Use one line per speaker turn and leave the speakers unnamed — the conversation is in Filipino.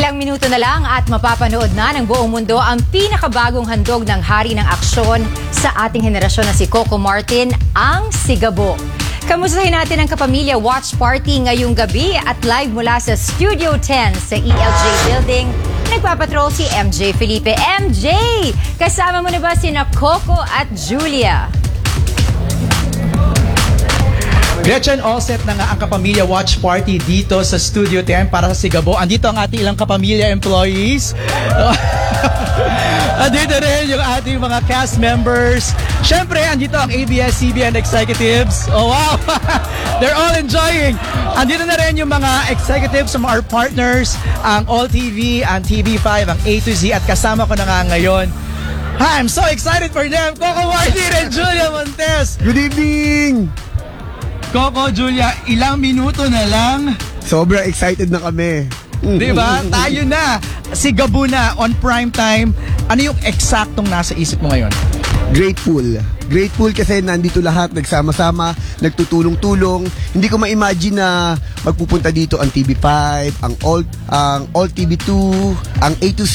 Ilang minuto na lang at mapapanood na ng buong mundo ang pinakabagong handog ng hari ng aksyon sa ating henerasyon na si Coco Martin, ang Sigabo. Kamustahin natin ang Kapamilya Watch Party ngayong gabi at live mula sa Studio 10 sa ELJ Building. Nagpapatrol si MJ Felipe. MJ, kasama mo na ba sina Coco at Julia?
Gretchen, all set na nga ang Kapamilya Watch Party dito sa Studio 10 para sa Sigabo. Andito ang ating ilang Kapamilya employees. Andito rin yung ating mga cast members. Siyempre, andito ang ABS-CBN executives. Oh, wow! They're all enjoying. Andito na rin yung mga executives from our partners, ang All TV, ang TV5, ang A to Z, at kasama ko na nga ngayon. Hi, I'm so excited for them. Coco Martin and Julia Montes.
Good evening!
Coco, Julia, ilang minuto na lang.
Sobrang excited na kami.
Diba? Tayo na. Sigabo na on prime time. Ano yung eksaktong nasa isip mo ngayon?
Grateful. Grateful kasi nandito lahat, nagsama-sama, nagtutulong-tulong. Hindi ko ma-imagine na magpupunta dito ang TV5, ang All TV2, ang A to